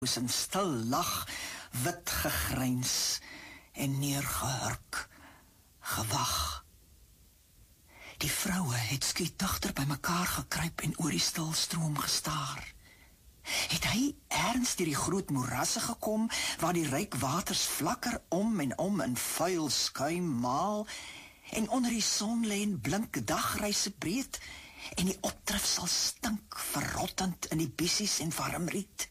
is in stil lag, wit gegryns en neergehurk, gewag. Die vroue het skiet digter by mekaar gekruip en oor die stil stroom gestaar. Het hy erns deur die groot moerasse gekom, waar die ryk waters vlakker om en om in vuil skuim maal, en onder die son lê en blink dagreise breed, en die opdrif sal stink, verrottend in die bissies en warmriet.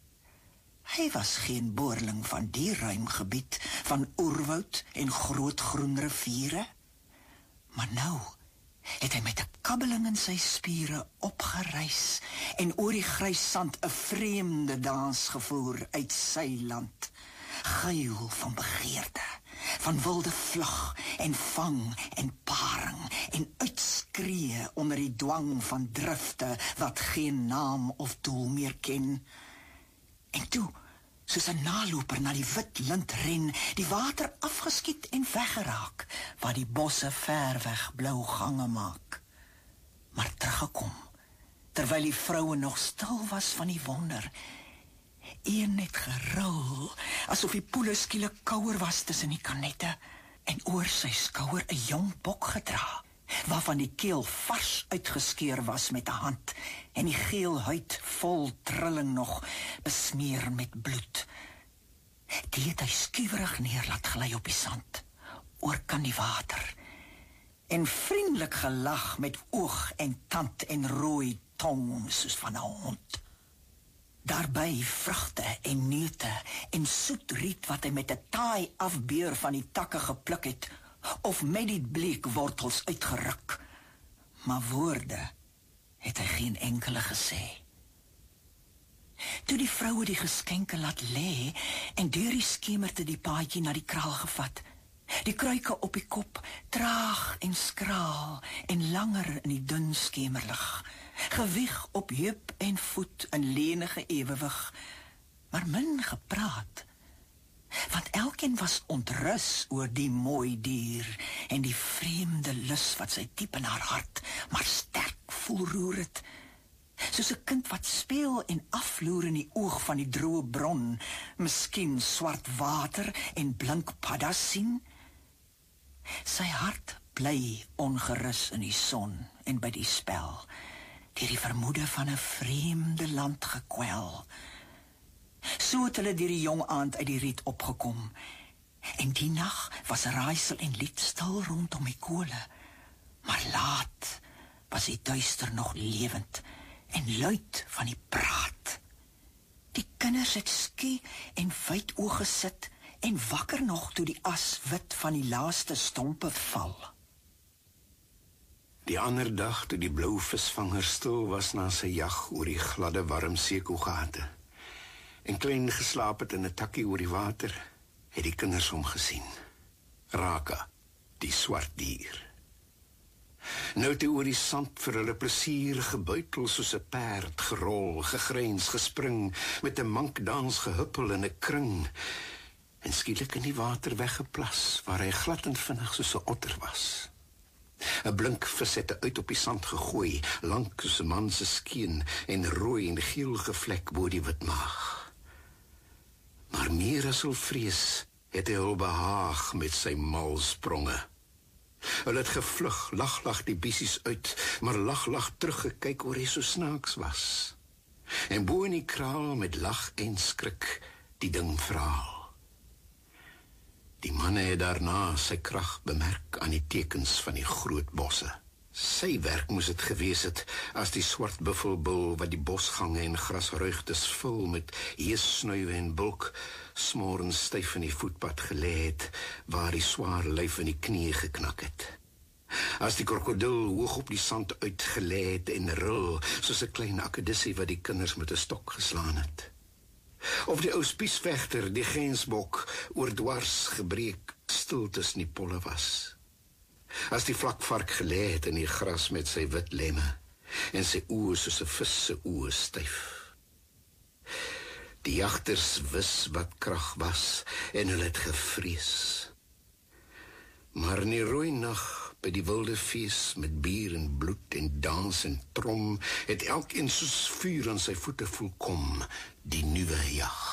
Hy was geen boorling van die ruim gebied, van oerwoud en groot groen riviere, maar nou het hy met 'n kabbeling in sy spiere opgereis en oor die grys sand 'n vreemde dans gevoer uit sy land, gehuil van begeerte, van wilde vlug en vang en paring en uitskree onder die dwang van drifte wat geen naam of doel meer ken. En toe, soos 'n naloper na die wit lint ren, die water afgeskiet en weggeraak, waar die bosse ver weg blou gange maak. Maar teruggekom, terwyl die vroue nog stil was van die wonder, een het gerul, asof die poele skielik kouer was tussen die kanette, en oor sy skouer 'n jong bok gedra, waarvan die keel vars uitgeskeer was met 'n hand, en die geel huid vol trilling nog, besmeer met bloed. Die het hy skuwerig neer laat gly op die sand, oor kan die water, en vriendelik gelag met oog en tand en rooi tong, soos van 'n hond. Daarby vrugte en neute en soet riet wat hy met 'n taai afbeer van die takke gepluk het, of met die bleekwortels uitgeruk, maar woorde het hy geen enkele gesê. Toe die vroue die geskenke laat lê, en deur die skemerte die paadjie na die kraal gevat, die kruike op die kop, traag en skraal, en langer in die dun skemerlig, gewieg op heup en voet in lenige ewewig, maar min gepraat, want elkeen was ontrus oor die mooi dier, en die vreemde lus wat sy diep in haar hart, maar sterk voel roer het, soos 'n kind wat speel en afloer in die oog van die droë bron, miskien swart water en blink paddas sien. Sy hart bly ongerus in die son en by die spel, deur die vermoede van 'n vreemde land gekwel. So het hulle deur die jong aand uit die riet opgekom, en die nag was raaisel en lied stil rondom die kole, maar laat was die duister nog lewend en luid van die praat. Die kinders het skie en wyd oë gesit en wakker nog toe die as wit van die laaste stompe val. Die ander dag toe die blou visvanger stil was na sy jag oor die gladde warm seekoegate en klein geslaap het in 'n takkie oor die water, het die kinders hom gesien. Raka, die swart dier. Nou het hy oor die sand vir hulle plesier gebuitel soos 'n perd, gerol, gegryns, gespring, met 'n mankdans gehuppel in 'n kring, en skielik in die water weggeplas, waar hy glad en vinnig soos 'n otter was. 'n blink vis het uit op die sand gegooi, lank soos 'n man se skeen, en rooi en geel gevlek bo die wit maag. Maar meer as hul vrees, het hy hul behaag met sy mal spronge. Hulle het gevlug, lag die bissies uit, maar lag teruggekyk oor hy so snaaks was. En bo in die kraal met lag en skrik, die ding verhaal. Die manne het daarna sy krag bemerk aan die tekens van die groot bosse. Sy werk moes het gewees het, as die swart buffelbul wat die bosgange en grasruigtes vul met heesnuiwe en bulk, smorens styf in die voetpad gelê het, waar die swaar lyf in die knie geknak het. As die krokodil hoog op die sand uitgelê het en rul, soos 'n klein akedissie wat die kinders met 'n stok geslaan het. Of die ou spiesvegter, die gensbok, oor dwars gebreek stil tussen die polle was. As die vlakvark gelê het in die gras met sy wit lemme, en sy oë soos 'n vis se oë styf. Die jagters wis wat krag was, en hulle het gevrees. Maar in die rooi nag by die wilde fees met bier en bloed en dans en trom, het elkeen soos vuur aan sy voete voel kom, die nuwe jag.